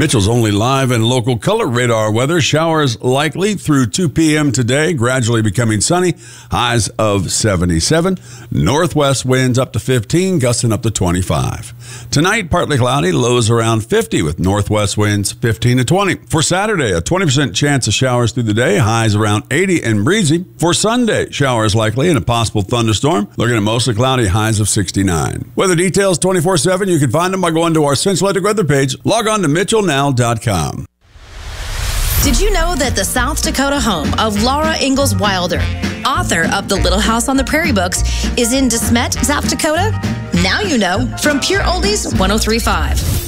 Mitchell's only live and local color radar weather. Showers likely through 2 p.m. today, gradually becoming sunny. Highs of 77. Northwest winds up to 15, gusting up to 25. Tonight, partly cloudy, lows around 50 with northwest winds 15 to 20. For Saturday, a 20% chance of showers through the day, highs around 80 and breezy. For Sunday, showers likely and a possible thunderstorm. Looking at mostly cloudy, highs of 69. Weather details 24/7. You can find them by going to our Central Electric weather page. Log on to mitchellnow.com. Did you know that the South Dakota home of Laura Ingalls Wilder, author of the Little House on the Prairie books, is in De Smet, South Dakota? Now you know from Pure Oldies 103.5.